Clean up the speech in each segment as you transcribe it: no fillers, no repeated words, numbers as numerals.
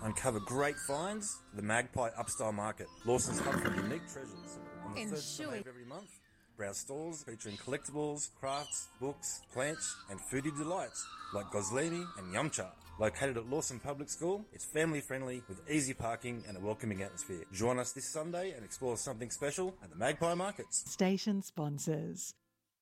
Uncover great finds at the Magpie Upstyle Market, Lawson's hub for unique treasures. On the 3rd Sunday of every month, browse stalls featuring collectibles, crafts, books, plants and foodie delights like Goslimi and Yumcha. Located at Lawson Public School, it's family friendly with easy parking and a welcoming atmosphere. Join us this Sunday and explore something special at the Magpie Markets. Station sponsors.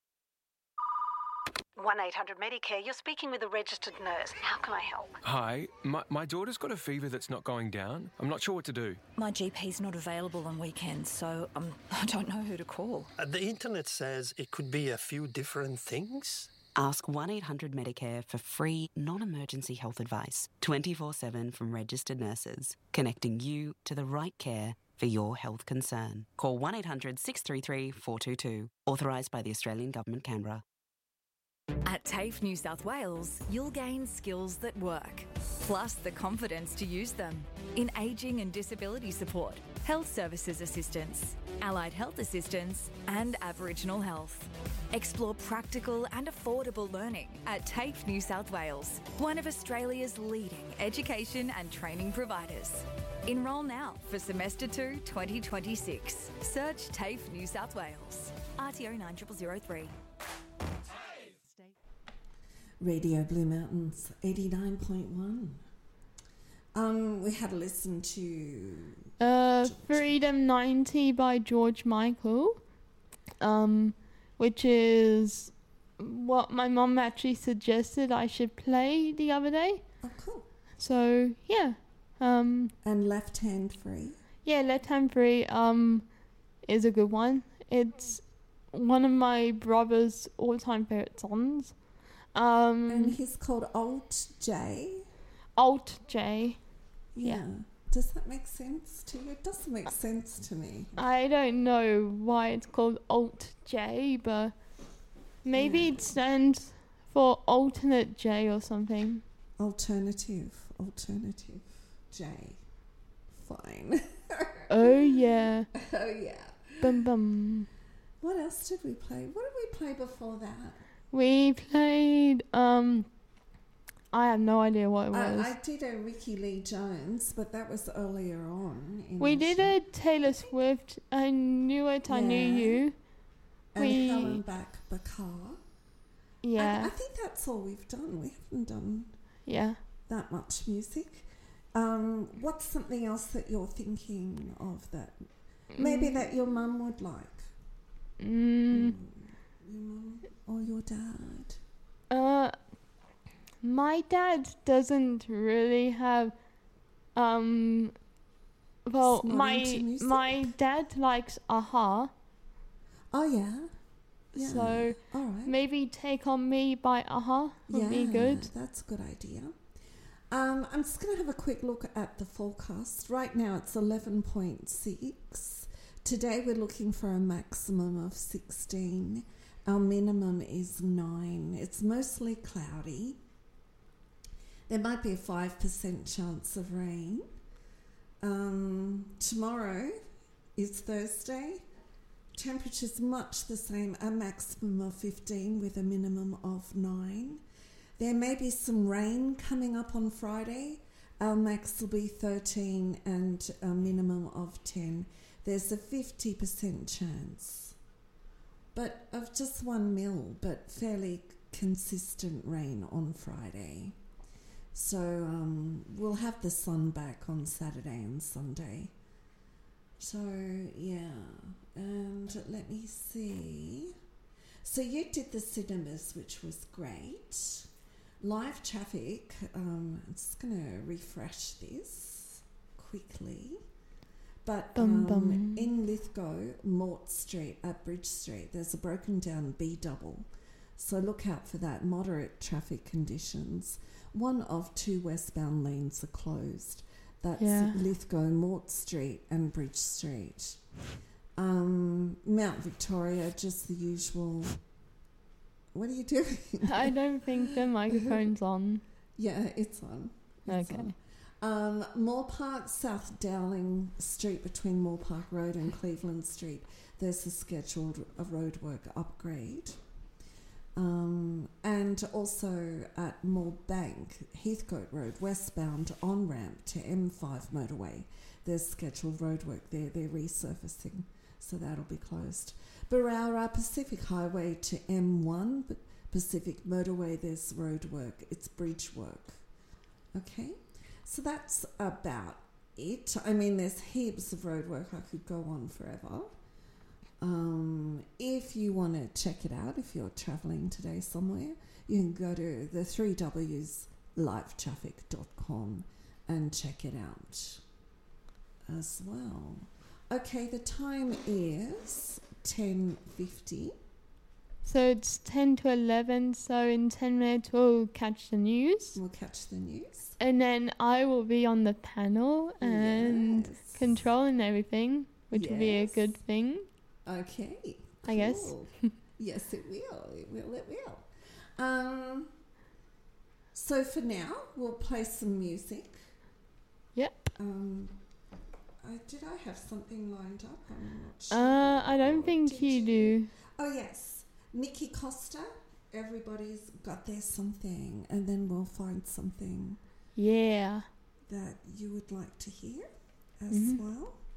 1-800-Medicare, you're speaking with a registered nurse. How can I help? Hi, my daughter's got a fever that's not going down. I'm not sure what to do. My GP's not available on weekends, so I don't know who to call. The internet says it could be a few different things. Ask 1-800-Medicare for free, non-emergency health advice, 24/7 from registered nurses, connecting you to the right care for your health concern. Call 1-800-633-422, authorised by the Australian Government, Canberra. At TAFE New South Wales, you'll gain skills that work, plus the confidence to use them in ageing and disability support, health services assistance, allied health assistance, and Aboriginal health. Explore practical and affordable learning at TAFE New South Wales, one of Australia's leading education and training providers. Enrol now for Semester 2 2026. Search TAFE New South Wales. RTO 9003. Radio Blue Mountains 89.1. We had a listen to Freedom 90 by George Michael, which is what my mum actually suggested I should play the other day. Oh, cool. So, yeah. And Left Hand Free. Yeah, Left Hand Free is a good one. It's one of my brother's all-time favourite songs. And he's called Alt J. Alt J. Yeah. Does that make sense to you? It doesn't make sense to me. I don't know why it's called Alt J, but maybe it stands for alternate J or something. Alternative J. Fine. Oh yeah. Oh yeah. Bum bum. What else did we play? What did we play before that? We played, I have no idea what it was. I did a Ricky Lee Jones, but that was earlier on. We did a Taylor Swift, I Knew It, I Knew You. And Helen Back Bakar. Yeah. I think that's all we've done. We haven't done that much music. What's something else that you're thinking of that maybe that your mum would like? Your mum or your dad? My dad doesn't really have my dad likes Aha. Oh yeah. So all right. Maybe Take On Me by Aha would be good. That's a good idea. I'm just going to have a quick look at the forecast. Right now it's 11.6. Today we're looking for a maximum of 16. Our minimum is 9. It's mostly cloudy. There might be a 5% chance of rain. Tomorrow is Thursday. Temperature's much the same, a maximum of 15 with a minimum of 9. There may be some rain coming up on Friday. Our max will be 13 and a minimum of 10. There's a 50% chance, but of just 1 mil, but fairly consistent rain on Friday. So we'll have the sun back on Saturday and Sunday. So yeah, and let me see. So you did the cinemas, which was great. Live traffic, I'm just going to refresh this quickly. But in Lithgow, Mort Street, at Bridge Street, there's a broken down B-double. So look out for that. Moderate traffic conditions. 1 of 2 westbound lanes are closed. That's Lithgow, Mort Street and Bridge Street. Mount Victoria, just the usual. What are you doing? I don't think the microphone's on. Yeah, it's on. Okay. Moore Park, South Dowling Street between Moore Park Road and Cleveland Street. There's a scheduled roadwork upgrade. And also at Moorebank, Heathcote Road, westbound on-ramp to M5 motorway. There's scheduled roadwork there. They're resurfacing, so that'll be closed. Berowra Pacific Highway to M1, Pacific Motorway, there's roadwork. It's bridge work. Okay, so that's about it. I mean, there's heaps of roadwork. I could go on forever. If you want to check it out, if you're travelling today somewhere, you can go to the 3Ws livetraffic.com and check it out as well. Okay, the time is 10:50. So it's 10 to 11, so in 10 minutes we'll catch the news. We'll catch the news. And then I will be on the panel and Yes. controlling everything, which will be a Yes. good thing. Okay, I guess. cool. Yes, it will. It will. So for now, we'll play some music. Yep. Did I have something lined up? I'm not sure. I don't think Did you do. Oh, yes. Nikki Costa. Everybody's got their something. And then we'll find something Yeah. that you would like to hear as well.